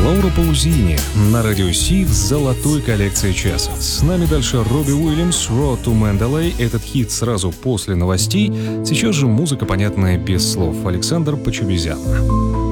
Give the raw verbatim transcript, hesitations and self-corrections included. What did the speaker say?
Лаура Паузини на радио Си в золотой коллекции часа. С нами дальше Робби Уильямс, Road to Mandalay. Этот хит сразу после новостей. Сейчас же музыка, понятная без слов. Александр Почебезян.